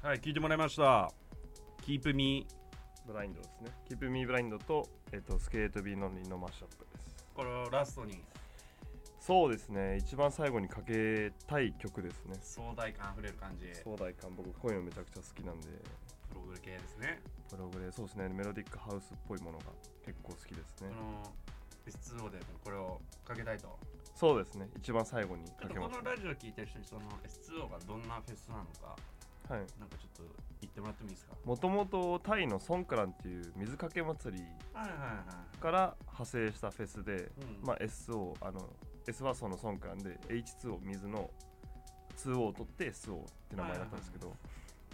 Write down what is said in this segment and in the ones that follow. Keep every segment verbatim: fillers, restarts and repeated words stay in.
はい、聞いてもらいました。 Keep Me ブラインドですね。 Keep Me ブラインドと、えっと、スケートビーノンリーのマッシュアップです。 これをラストに。 そうですね、一番最後にかけたい曲ですね。 壮大感あふれる感じ。 壮大感、僕こういうのめちゃくちゃ好きなんで。 プログレ系ですね。 プログレ、そうですね、メロディックハウスっぽいものが結構好きですね。 この エスツーオー でこれをかけたいと。 そうですね、一番最後にかけます。 このラジオ聞いてる人にその エスツーオー がどんなフェスなのか、 はい、 なんかちょっと言ってもらってもいいですか。 もともとタイのソンクランっていう水かけ祭りから派生したフェスで、はいはいはい、まあ エスオー、あの S はそのソンクランで エイチツーオー 水の ツーオー を取って エスオー って名前だったんですけど、はいはいはい、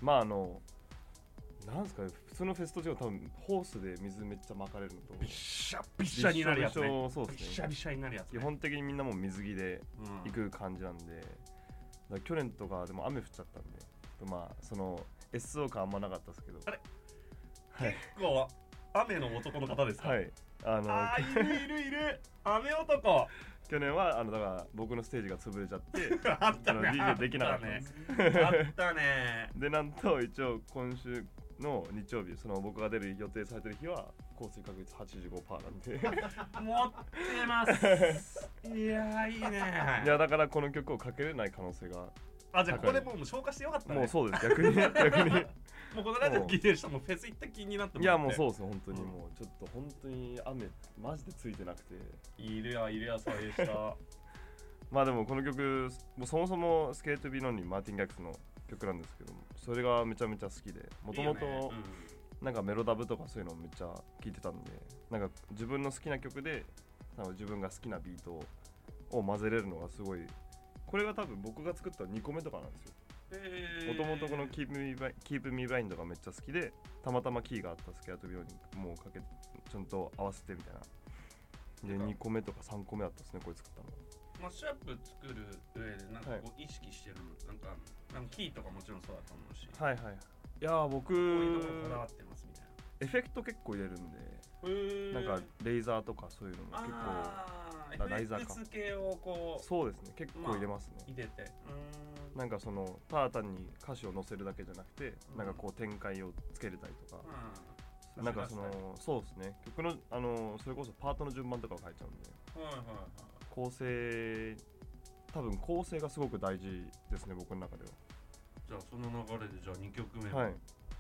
まああのなんですかね、普通のフェスと違う、多分ホースで水めっちゃ巻かれるのとビッシャビッシャになるやつね。 そうですね、 ビッシャビシャになるやつ、ね、 基本的にみんなもう水着で行く感じなんで、うん、だから去年とかでも雨降っちゃったんで、まあその エスオー 感あんまなかったですけど、 あれ、はい、結構雨の男の方ですか。 はい、あのあーいるいるいる雨男。 去年はあのだから僕のステージが潰れちゃってあったね、 ディージェー できなかったんです。 あったねでなんと一応今週の日曜日、その僕が出る予定されてる日は降水確率 はちじゅうごパーセント なんで持ってますいやいいね。 いやだからこの曲をかけれない可能性が、 あ、じゃあここでもう消化してよかったね。 もうそうです、逆に逆にもうこのラジオ聞いてる人もフェス行った気になってもらって。 いやもうそうです本当に、もうちょっと本当に雨マジでついてなくて。 いるよいるよそういう人まあでもこの曲もうそもそもスケートビーノンリーマーティン・ガックスの曲なんですけども、それがめちゃめちゃ好きで、もともとなんかメロダブとかそういうのめっちゃ聴いてたんで、なんか自分の好きな曲でなんか自分が好きなビートを混ぜれるのがすごい、これが多分僕が作ったにこめとかなんですよ。もともとこの Keep Me Blind がめっちゃ好きで、たまたまキーがあったスケートビーノンリーもうかけちゃんと合わせてみたいなでにこめとかさんこめあったですね、これ作ったの。 マッシュアップ作る上でなんかこう意識してるの、はい、なんかなんかキーとかもちろんそうだと思うし、 はいはい、いや僕こういうところこだわってますみたいな。 エフェクト結構入れるんで、なんかレーザーとかそういうのも結構、 ライザーかエフェクト系をこう、 そうですね、結構入れますね、まあ、 入れて、 うーん、なんかそのただ単に歌詞を載せるだけじゃなくて、うん、なんかこう展開をつけれたりとか、うん、なんかそのそうですね、曲のあのそれこそパートの順番とかを変えちゃうんで、はいはいはい、構成、多分構成がすごく大事ですね、僕の中では。 じゃあその流れでじゃあにきょくめ、 はい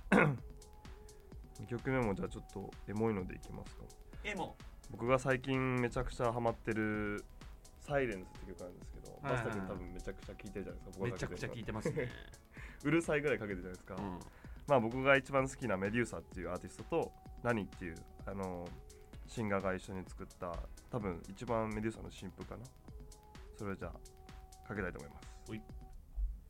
にきょくめもじゃあちょっとエモいのでいきますか。 エモ、 僕が最近めちゃくちゃハマってるサイレンスって曲なんですけど、バスタ君多分めちゃくちゃ聴いてるじゃないですか。僕めちゃくちゃ聴いてますねうるさいぐらいかけてるじゃないですか、うん、まあ僕が一番好きなメデューサっていうアーティストとナニっていうあのシンガーが一緒に作った多分一番メデューサの新譜かな、それをじゃあかけたいと思います。 おい。